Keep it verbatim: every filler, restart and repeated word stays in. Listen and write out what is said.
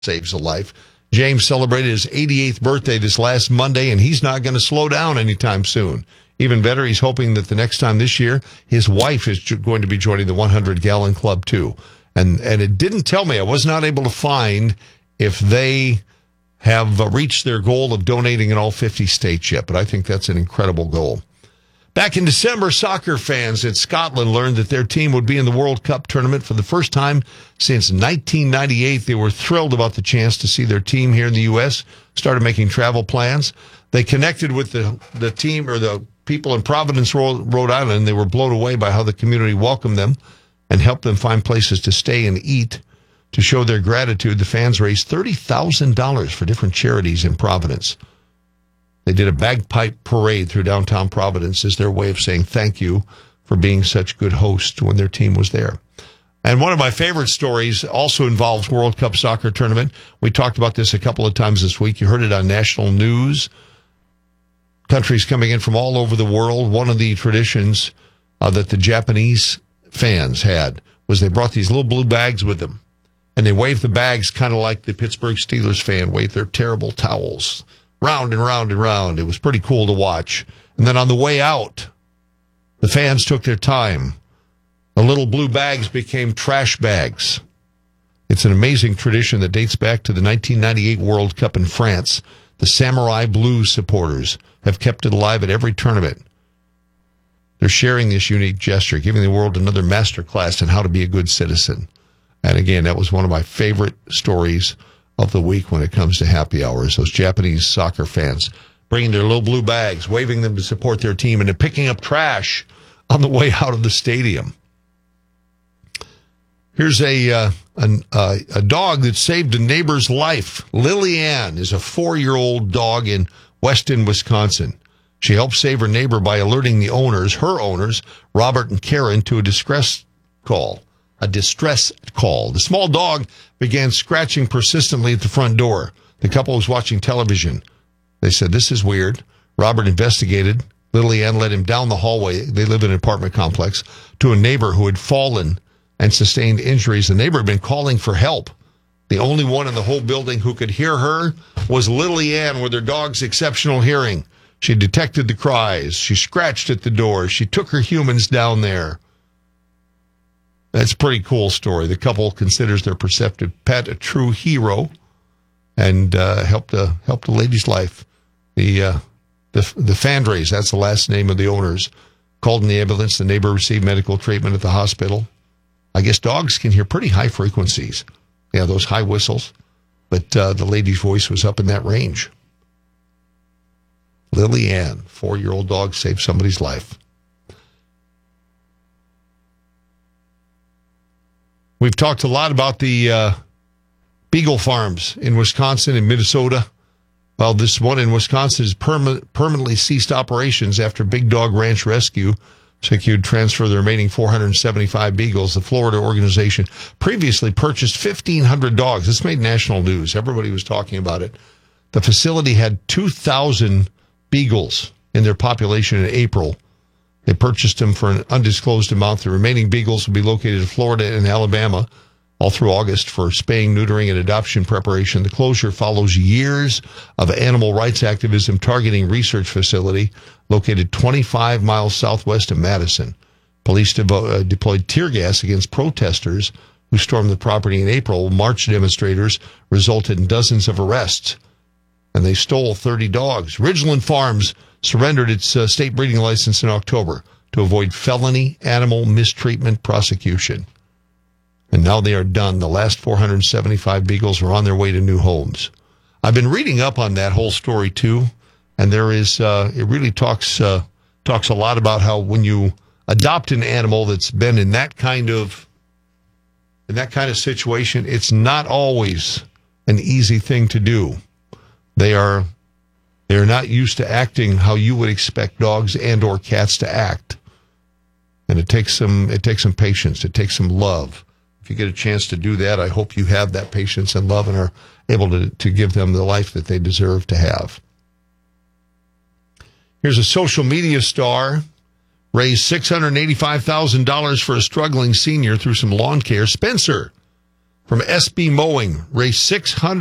saves a life. James celebrated his eighty-eighth birthday this last Monday, and he's not going to slow down anytime soon. Even better, he's hoping that the next time this year, his wife is going to be joining the hundred gallon club, too. And and it didn't tell me. I was not able to find if they have reached their goal of donating in all fifty states yet, but I think that's an incredible goal. Back in December, soccer fans in Scotland learned that their team would be in the World Cup tournament for the first time since nineteen ninety-eight. They were thrilled about the chance to see their team here in the U S, started making travel plans. They connected with the, the team or the people in Providence, Rhode Island. They were blown away by how the community welcomed them and helped them find places to stay and eat. To show their gratitude, the fans raised thirty thousand dollars for different charities in Providence. They did a bagpipe parade through downtown Providence as their way of saying thank you for being such good hosts when their team was there. And one of my favorite stories also involves World Cup soccer tournament. We talked about this a couple of times this week. You heard it on national news. Countries coming in from all over the world. One of the traditions uh, that the Japanese fans had was they brought these little blue bags with them. And they waved the bags kind of like the Pittsburgh Steelers fan waved their terrible towels. Round and round and round. It was pretty cool to watch. And then on the way out, the fans took their time. The little blue bags became trash bags. It's an amazing tradition that dates back to the nineteen ninety-eight World Cup in France. The Samurai Blue supporters have kept it alive at every tournament. They're sharing this unique gesture, giving the world another masterclass in how to be a good citizen. And again, that was one of my favorite stories of the week when it comes to happy hours. Those Japanese soccer fans bringing their little blue bags, waving them to support their team, and then picking up trash on the way out of the stadium. Here's a uh, an, uh, a dog that saved a neighbor's life. Lily Ann is a four-year-old dog in Weston, Wisconsin. She helped save her neighbor by alerting the owners, her owners, Robert and Karen, to a distress call. A distress call. The small dog began scratching persistently at the front door. The couple was watching television. They said, "This is weird." Robert investigated. Lily Ann led him down the hallway. They live in an apartment complex to a neighbor who had fallen and sustained injuries. The neighbor had been calling for help. The only one in the whole building who could hear her was Lily Ann with her dog's exceptional hearing. She detected the cries. She scratched at the door. She took her humans down there. That's a pretty cool story. The couple considers their perceptive pet a true hero and uh, helped a helped a lady's life. The uh, the the Fandres, that's the last name of the owners, called in the ambulance. The neighbor received medical treatment at the hospital. I guess dogs can hear pretty high frequencies. Yeah, those high whistles. But uh, the lady's voice was up in that range. Lily Ann, four-year-old dog, saved somebody's life. We've talked a lot about the uh, beagle farms in Wisconsin and Minnesota. Well, this one in Wisconsin has perma- permanently ceased operations after Big Dog Ranch Rescue secured transfer of the remaining four hundred seventy-five beagles. The Florida organization previously purchased fifteen hundred dogs. This made national news. Everybody was talking about it. The facility had two thousand beagles in their population in April. They purchased them for an undisclosed amount. The remaining beagles will be located in Florida and Alabama all through August for spaying, neutering, and adoption preparation. The closure follows years of animal rights activism targeting research facility located twenty-five miles southwest of Madison. Police devo- uh, deployed tear gas against protesters who stormed the property in April. March demonstrators resulted in dozens of arrests, and they stole thirty dogs. Ridgeland Farms surrendered its uh, state breeding license in October to avoid felony animal mistreatment prosecution. And now they are done. The last four hundred seventy-five beagles are on their way to new homes. I've been reading up on that whole story, too, and there is, uh, it really talks, uh, talks a lot about how when you adopt an animal that's been in that kind of, in that kind of situation, it's not always an easy thing to do. They are, they're not used to acting how you would expect dogs and or cats to act. And it takes some, it takes some patience. It takes some love. If you get a chance to do that, I hope you have that patience and love and are able to, to give them the life that they deserve to have. Here's a social media star. Raised six hundred eighty-five thousand dollars for a struggling senior through some lawn care. Spencer from S B Mowing. Race six hundred